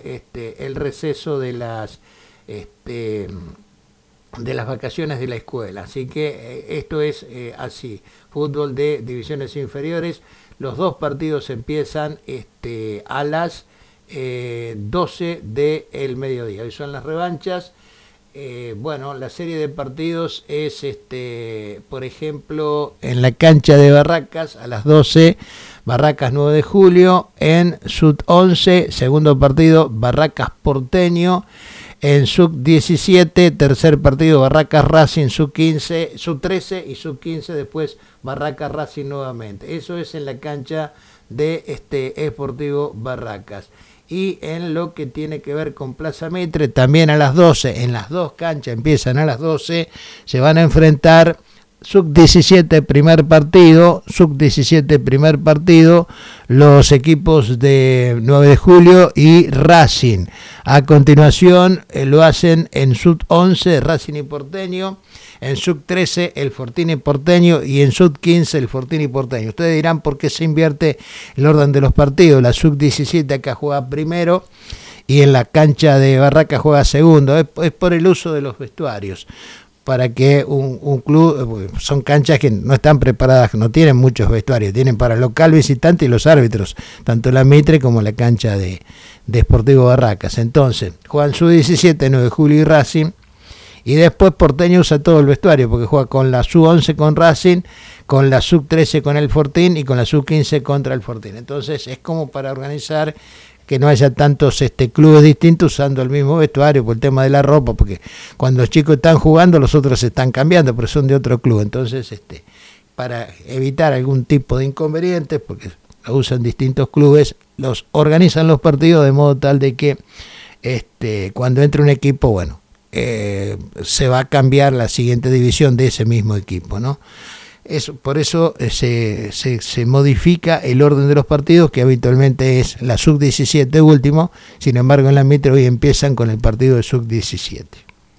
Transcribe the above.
el receso de las vacaciones de la escuela. Así que esto es así. Fútbol de divisiones inferiores. Los dos partidos empiezan a las 12 del mediodía. Hoy son las revanchas. Bueno, la serie de partidos es, por ejemplo, en la cancha de Barracas a las 12, Barracas 9 de julio, en Sub 11, segundo partido, Barracas Porteño, en Sub 17, tercer partido, Barracas Racing, Sub 15, Sub 13 y Sub 15, después Barracas Racing nuevamente. Eso es en la cancha de Esportivo Barracas. Y en lo que tiene que ver con Plaza Mitre, también a las 12, en las dos canchas empiezan a las 12, se van a enfrentar Sub-17 primer partido, Sub-17 primer partido, los equipos de 9 de julio y Racing. A continuación lo hacen en Sub-11 Racing y Porteño, en Sub-13 el Fortín y Porteño y en Sub-15 el Fortín y Porteño. Ustedes dirán por qué se invierte el orden de los partidos. La Sub-17 acá juega primero y en la cancha de Barracas juega segundo. Es por el uso de los vestuarios. Para que un club, son canchas que no están preparadas, no tienen muchos vestuarios, tienen para local, visitante y los árbitros, tanto la Mitre como la cancha de Sportivo Barracas. Entonces, juegan Sub-17, 9 de julio y Racing, y después Porteño usa todo el vestuario, porque juega con la Sub-11 con Racing, con la Sub-13 con el Fortín y con la Sub-15 contra el Fortín. Entonces, es como para organizar que no haya tantos clubes distintos usando el mismo vestuario por el tema de la ropa, porque cuando los chicos están jugando los otros se están cambiando, pero son de otro club. Entonces, para evitar algún tipo de inconvenientes, porque lo usan distintos clubes, los organizan los partidos de modo tal de que cuando entre un equipo, bueno, se va a cambiar la siguiente división de ese mismo equipo, ¿no? Por eso se modifica el orden de los partidos, que habitualmente es la Sub-17 último. Sin embargo, en la Mitre hoy empiezan con el partido de Sub-17.